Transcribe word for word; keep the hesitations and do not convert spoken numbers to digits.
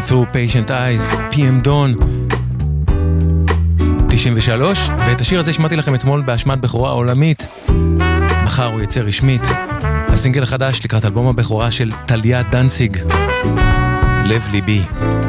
Through Patient Eyes, פי אם Dawn, תשעים ושלוש, ואת השיר הזה שמעתי לכם אתמול באשמת בכורה עולמית. מחר הוא יצא רשמית. הסינגל החדש לקראת אלבום הבכורה של טליה דנציג, לב ליבי.